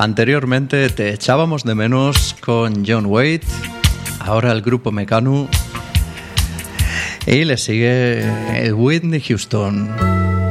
Anteriormente te echábamos de menos con John Waite, ahora el grupo Mecano y le sigue Whitney Houston.